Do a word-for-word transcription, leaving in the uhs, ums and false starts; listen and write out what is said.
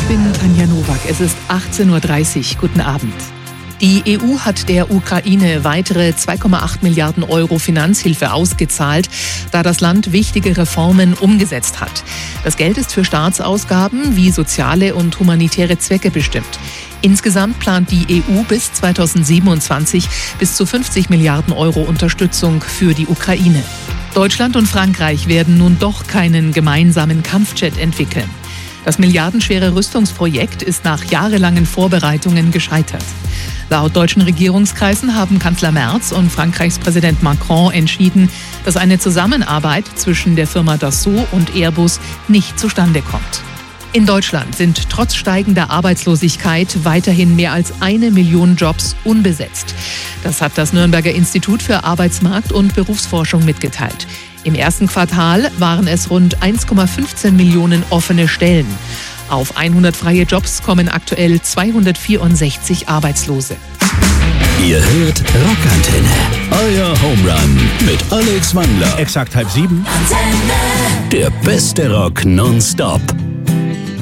bin Tanja Nowak. Es ist achtzehn Uhr dreißig. Guten Abend. Die E U hat der Ukraine weitere zwei Komma acht Milliarden Euro Finanzhilfe ausgezahlt, da das Land wichtige Reformen umgesetzt hat. Das Geld ist für Staatsausgaben wie soziale und humanitäre Zwecke bestimmt. Insgesamt plant die E U bis zweitausendsiebenundzwanzig bis zu fünfzig Milliarden Euro Unterstützung für die Ukraine. Deutschland und Frankreich werden nun doch keinen gemeinsamen Kampfjet entwickeln. Das milliardenschwere Rüstungsprojekt ist nach jahrelangen Vorbereitungen gescheitert. Laut deutschen Regierungskreisen haben Kanzler Merz und Frankreichs Präsident Macron entschieden, dass eine Zusammenarbeit zwischen der Firma Dassault und Airbus nicht zustande kommt. In Deutschland sind trotz steigender Arbeitslosigkeit weiterhin mehr als eine Million Jobs unbesetzt. Das hat das Nürnberger Institut für Arbeitsmarkt- und Berufsforschung mitgeteilt. Im ersten Quartal waren es rund eins Komma fünfzehn Millionen offene Stellen. Auf hundert freie Jobs kommen aktuell zweihundertvierundsechzig Arbeitslose. Ihr hört Rockantenne, euer Home Run mit Alex Wandler. Exakt halb sieben. Der beste Rock nonstop.